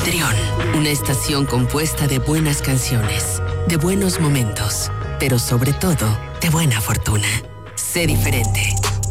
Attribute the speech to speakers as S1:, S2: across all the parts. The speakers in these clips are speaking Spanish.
S1: Trión, una estación compuesta de buenas canciones, de buenos momentos, pero sobre todo, de buena fortuna. Sé diferente.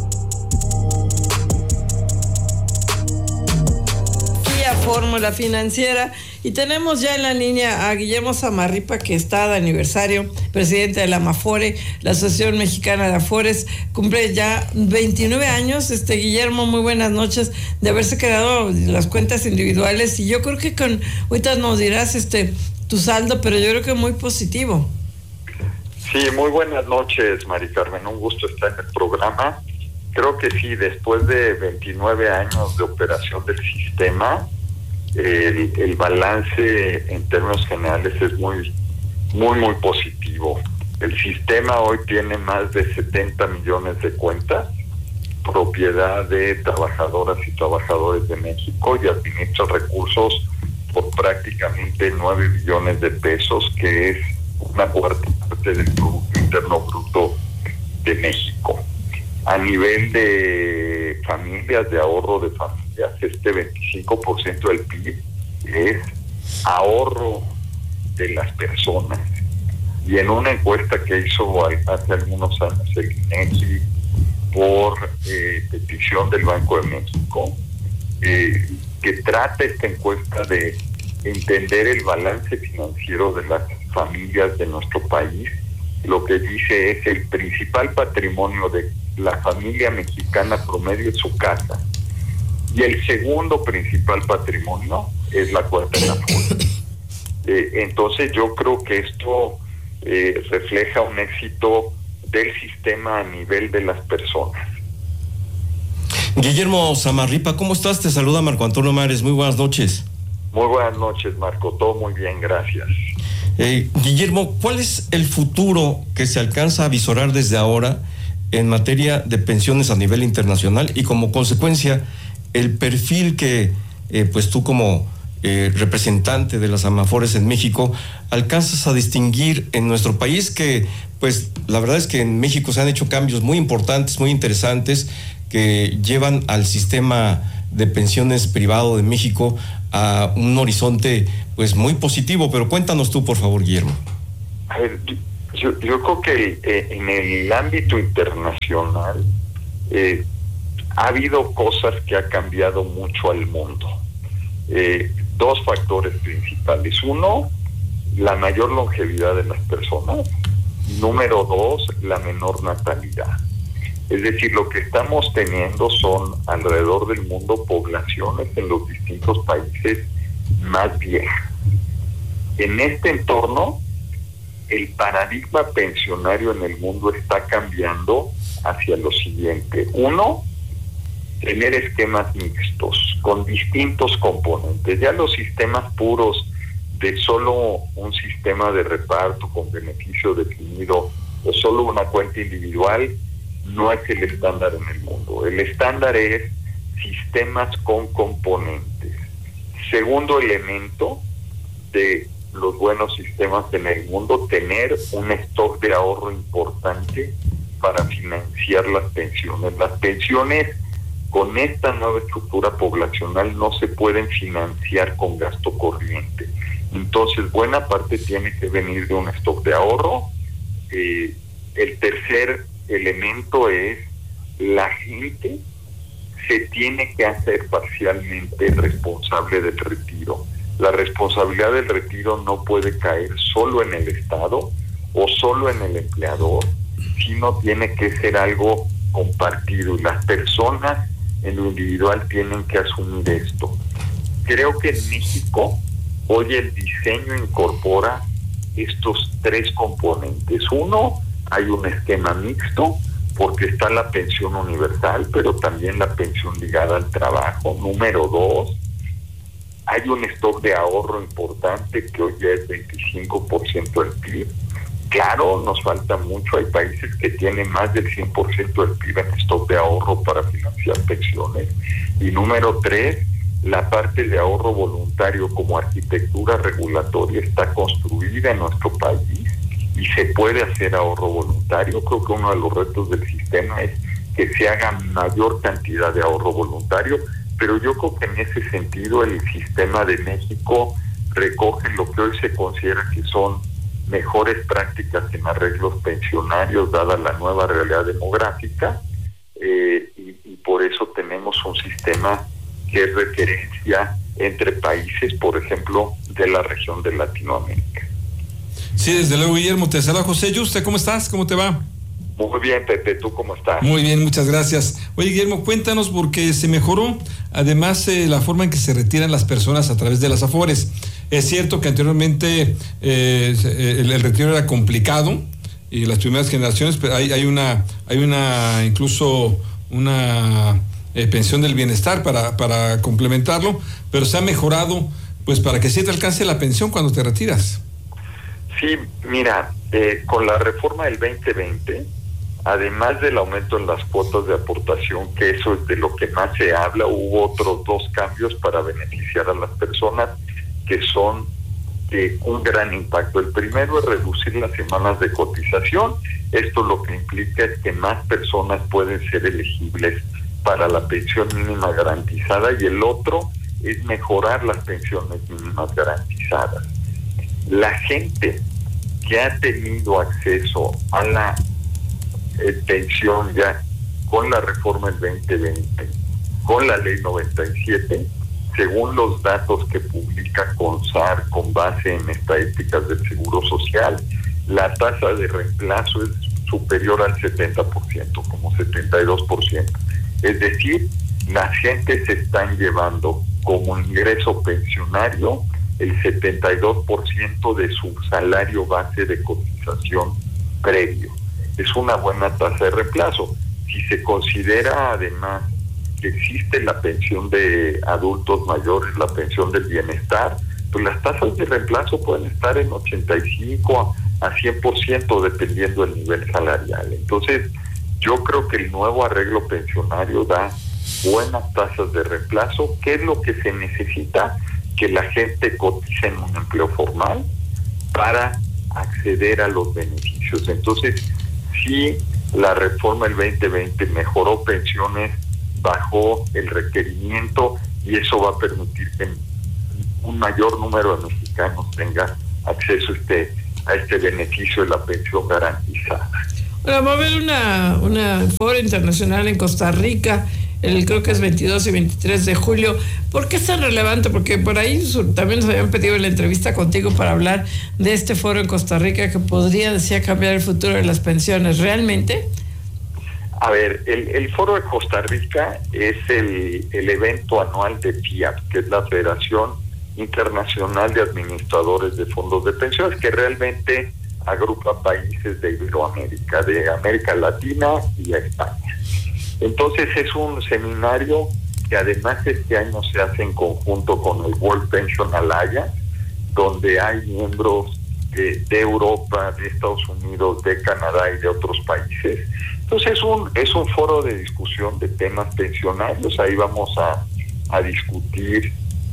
S2: Fórmula Financiera, y tenemos ya en la línea a Guillermo Zamarripa, que está de aniversario, presidente de la AMAFORE, la Asociación Mexicana de Afores. Cumple ya 29 años, Guillermo, muy buenas noches, de haberse creado las cuentas individuales, y yo creo que ahorita nos dirás tu saldo, pero yo creo que muy positivo.
S3: Sí, muy buenas noches, Mari Carmen, un gusto estar en el programa. Creo que sí, después de 29 años de operación del sistema, el balance en términos generales es muy positivo. El sistema hoy tiene más de 70 millones de cuentas, propiedad de trabajadoras y trabajadores de México, y administra recursos por prácticamente 9 billones de pesos, que es una cuarta parte del Producto Interno Bruto de México. A nivel de familias, de ahorro de familias, 25% del PIB es ahorro de las personas. Y en una encuesta que hizo hace algunos años el INEGI por petición del Banco de México, que trata esta encuesta de entender el balance financiero de las familias de nuestro país, lo que dice es: el principal patrimonio de la familia mexicana promedio es su casa, y el segundo principal patrimonio es la cuenta en Afore. Entonces yo creo que esto refleja un éxito del sistema a nivel de las personas.
S4: Guillermo Zamarripa, ¿cómo estás? Te saluda Marco Antonio Mares, muy buenas noches.
S3: Muy buenas noches, Marco, todo muy bien, gracias.
S4: Guillermo, ¿cuál es el futuro que se alcanza a visorar desde ahora en materia de pensiones a nivel internacional, y como consecuencia el perfil que pues tú como representante de las AMAFORES en México alcanzas a distinguir en nuestro país? Que pues la verdad es que en México se han hecho cambios muy importantes, muy interesantes, que llevan al sistema de pensiones privado de México a un horizonte pues muy positivo. Pero cuéntanos tú, por favor, Guillermo.
S3: A ver, yo creo que en el ámbito internacional ha habido cosas que ha cambiado mucho al mundo. Dos factores principales: uno, la mayor longevidad de las personas; número dos, la menor natalidad. Es decir, lo que estamos teniendo son alrededor del mundo poblaciones en los distintos países más viejas. En este entorno, el paradigma pensionario en el mundo está cambiando hacia lo siguiente: uno, tener esquemas mixtos con distintos componentes. Ya los sistemas puros de solo un sistema de reparto con beneficio definido o solo una cuenta individual no es el estándar en el mundo. El estándar es sistemas con componentes. Segundo elemento de los buenos sistemas en el mundo: tener un stock de ahorro importante para financiar las pensiones. Las pensiones con esta nueva estructura poblacional no se pueden financiar con gasto corriente. Entonces, buena parte tiene que venir de un stock de ahorro. El tercer elemento es: la gente se tiene que hacer parcialmente responsable del retiro. La responsabilidad del retiro no puede caer solo en el Estado o solo en el empleador, sino tiene que ser algo compartido, y las personas en lo individual tienen que asumir esto. Creo que en México hoy el diseño incorpora estos tres componentes. Uno, hay un esquema mixto, porque está la pensión universal, pero también la pensión ligada al trabajo. Número dos, hay un stock de ahorro importante que hoy ya es 25% del PIB. Claro, nos falta mucho. Hay países que tienen más del 100% del PIB en stock de ahorro para financiar pensiones. Y número tres, la parte de ahorro voluntario como arquitectura regulatoria está construida en nuestro país y se puede hacer ahorro voluntario. Creo que uno de los retos del sistema es que se haga mayor cantidad de ahorro voluntario, pero yo creo que en ese sentido el sistema de México recoge lo que hoy se considera que son mejores prácticas en arreglos pensionarios dada la nueva realidad demográfica, y por eso tenemos un sistema que es referencia entre países, por ejemplo, de la región de Latinoamérica.
S5: Sí, desde luego, Guillermo. Te saluda José Yuste. ¿Cómo estás? ¿Cómo te va?
S3: Muy bien, Pepe. ¿Tú cómo estás?
S5: Muy bien, muchas gracias. Oye, Guillermo, cuéntanos, porque se mejoró además la forma en que se retiran las personas a través de las Afores. Es cierto que anteriormente el retiro era complicado y las primeras generaciones, pero hay una incluso una pensión del bienestar para complementarlo, pero se ha mejorado pues para que sí te alcance la pensión cuando te retiras.
S3: Sí, mira, con la reforma del 2020, además del aumento en las cuotas de aportación, que eso es de lo que más se habla, hubo otros 2 cambios para beneficiar a las personas que son de un gran impacto. El primero es reducir las semanas de cotización. Esto lo que implica es que más personas pueden ser elegibles para la pensión mínima garantizada, y el otro es mejorar las pensiones mínimas garantizadas. La gente que ha tenido acceso a la pensión ya con la reforma del 2020, con la ley 97, según los datos que publica CONSAR con base en estadísticas del Seguro Social, la tasa de reemplazo es superior al 70%, como 72%. Es decir, las gentes se están llevando como ingreso pensionario el 72% de su salario base de cotización previo. Es una buena tasa de reemplazo. Si se considera además que existe la pensión de adultos mayores, la pensión del bienestar, pues las tasas de reemplazo pueden estar en 85 a 100% dependiendo del nivel salarial. Entonces, yo creo que el nuevo arreglo pensionario da buenas tasas de reemplazo. ¿Qué es lo que se necesita? Que la gente cotice en un empleo formal para acceder a los beneficios. Entonces, sí, la reforma del 2020 mejoró pensiones, bajó el requerimiento, y eso va a permitir que un mayor número de mexicanos tenga acceso a este beneficio de la pensión garantizada.
S2: Bueno, va a haber una foro internacional en Costa Rica, creo que es 22 y 23 de julio. ¿Por qué es tan relevante? Porque por ahí también nos habían pedido la entrevista contigo para hablar de este foro en Costa Rica que podría, decía, cambiar el futuro de las pensiones. ¿Realmente?
S3: A ver, el foro de Costa Rica es el evento anual de FIAP, que es la Federación Internacional de Administradores de Fondos de Pensiones, que realmente agrupa países de Iberoamérica, de América Latina y a España. Entonces es un seminario que además este año se hace en conjunto con el World Pension Alliance, donde hay miembros de Europa, de Estados Unidos, de Canadá y de otros países. Entonces es un foro de discusión de temas pensionarios. Ahí vamos a discutir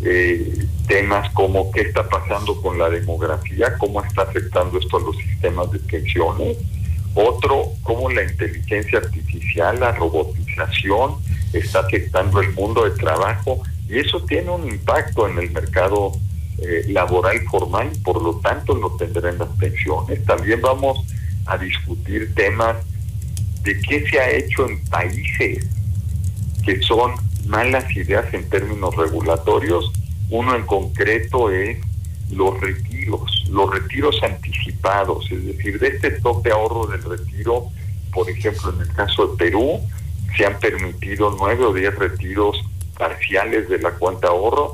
S3: temas como qué está pasando con la demografía, cómo está afectando esto a los sistemas de pensiones. Otro, cómo la inteligencia artificial, la robotización está afectando el mundo de trabajo, y eso tiene un impacto en el mercado laboral formal, y por lo tanto lo tendrá en las pensiones. También vamos a discutir temas de qué se ha hecho en países que son malas ideas en términos regulatorios. Uno en concreto es los retiros anticipados, es decir, de este tope ahorro del retiro. Por ejemplo, en el caso de Perú, se han permitido 9 o 10 retiros parciales de la cuenta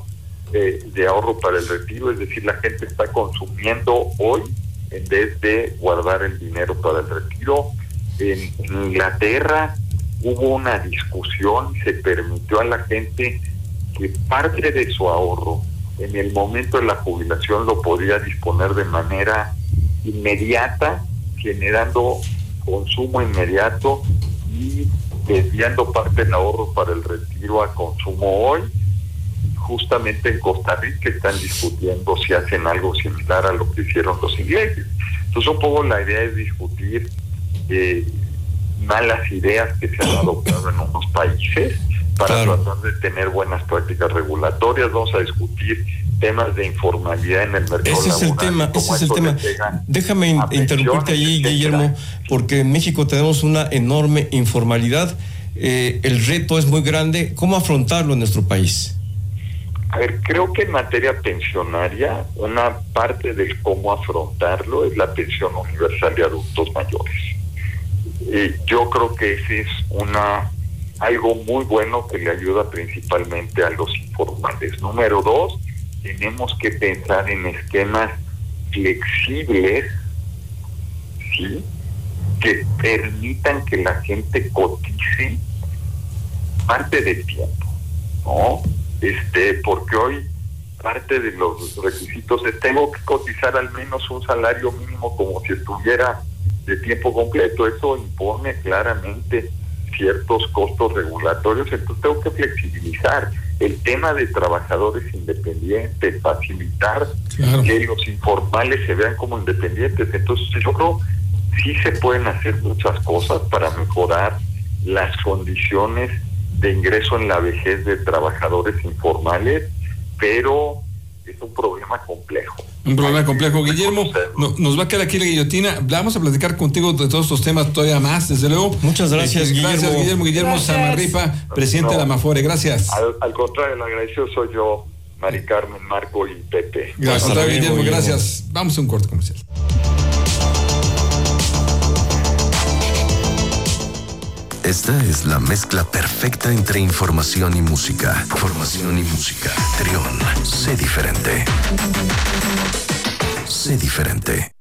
S3: de ahorro para el retiro, es decir, la gente está consumiendo hoy en vez de guardar el dinero para el retiro. En Inglaterra hubo una discusión, se permitió a la gente que parte de su ahorro en el momento de la jubilación lo podía disponer de manera inmediata, generando consumo inmediato y desviando parte del ahorro para el retiro a consumo hoy. Justamente en Costa Rica están discutiendo si hacen algo similar a lo que hicieron los ingleses. Entonces un poco la idea es discutir malas ideas que se han adoptado en unos países para
S4: Claro.
S3: tratar de tener buenas prácticas regulatorias. Vamos a discutir temas de informalidad en el mercado
S4: Ese es el
S3: laboral,
S4: tema,
S3: cómo
S4: ese es el
S3: eso
S4: tema.
S3: le pega
S4: Déjame
S3: a
S4: interrumpirte allí,
S3: pensiones,
S4: Guillermo,
S3: etcétera.
S4: porque en México tenemos una enorme informalidad. El reto es muy grande. ¿Cómo afrontarlo en nuestro país?
S3: A ver, creo que en materia pensionaria, una parte de cómo afrontarlo es la pensión universal de adultos mayores. Yo creo que ese es algo muy bueno que le ayuda principalmente a los informales. Número 2, tenemos que pensar en esquemas flexibles, ¿sí?, que permitan que la gente cotice parte del tiempo, ¿no? Porque hoy parte de los requisitos es tengo que cotizar al menos un salario mínimo como si estuviera de tiempo completo. Eso impone claramente ciertos costos regulatorios, entonces tengo que flexibilizar el tema de trabajadores independientes, facilitar que los informales se vean como independientes. Entonces yo creo sí se pueden hacer muchas cosas para mejorar las condiciones de ingreso en la vejez de trabajadores informales, pero es un problema complejo.
S5: Un problema complejo, Guillermo. Nos va a quedar aquí la guillotina. Vamos a platicar contigo de todos estos temas todavía más, desde luego.
S4: Muchas gracias, Guillermo.
S5: Gracias, Guillermo. Guillermo
S2: Gracias.
S5: Samarripa, presidente de la Amafore. Gracias.
S3: Al contrario, el agradecido soy yo, Mari Carmen, Marco y Pepe.
S5: Gracias,
S4: Hasta luego,
S5: Guillermo.
S4: Guillermo.
S5: Gracias. Vamos a un corte comercial.
S6: Esta es la mezcla perfecta entre información y música. Información y música. Trión, sé diferente. Sé diferente.